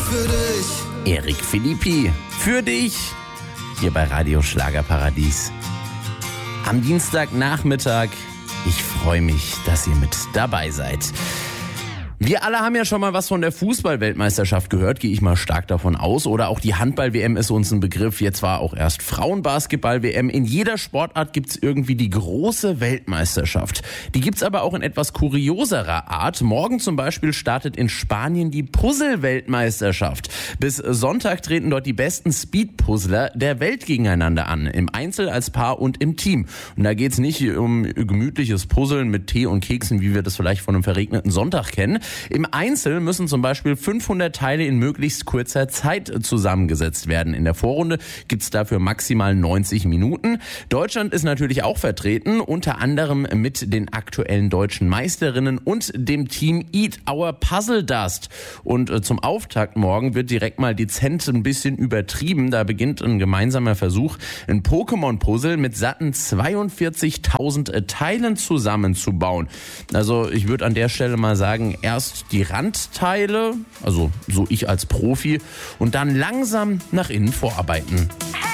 für dich. Erik Philippi, für dich, hier bei Radio Schlagerparadies. Am Dienstagnachmittag, ich freue mich, dass ihr mit dabei seid. Wir alle haben ja schon mal was von der Fußball-Weltmeisterschaft gehört, gehe ich mal stark davon aus. Oder auch die Handball-WM ist uns ein Begriff. Jetzt war auch erst Frauenbasketball-WM. In jeder Sportart gibt's irgendwie die große Weltmeisterschaft. Die gibt's aber auch in etwas kurioserer Art. Morgen zum Beispiel startet in Spanien die Puzzle-Weltmeisterschaft. Bis Sonntag treten dort die besten Speed-Puzzler der Welt gegeneinander an. Im Einzel, als Paar und im Team. Und da geht's nicht um gemütliches Puzzeln mit Tee und Keksen, wie wir das vielleicht von einem verregneten Sonntag kennen. Im Einzel müssen zum Beispiel 500 Teile in möglichst kurzer Zeit zusammengesetzt werden. In der Vorrunde gibt's dafür maximal 90 Minuten. Deutschland ist natürlich auch vertreten, unter anderem mit den aktuellen deutschen Meisterinnen und dem Team Eat Our Puzzle Dust. Und zum Auftakt morgen wird direkt mal dezent ein bisschen übertrieben. Da beginnt ein gemeinsamer Versuch, ein Pokémon-Puzzle mit satten 42.000 Teilen zusammenzubauen. Also ich würde an der Stelle mal sagen, erst die Randteile, also so ich als Profi, und dann langsam nach innen vorarbeiten.